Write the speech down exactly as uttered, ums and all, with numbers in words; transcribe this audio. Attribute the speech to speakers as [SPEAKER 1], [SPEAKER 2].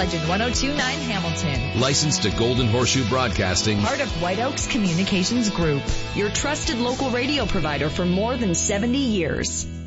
[SPEAKER 1] Legend one oh two point nine Hamilton.
[SPEAKER 2] Licensed to Golden Horseshoe Broadcasting.
[SPEAKER 1] Part of White Oaks Communications Group. Your trusted local radio provider for more than seventy years.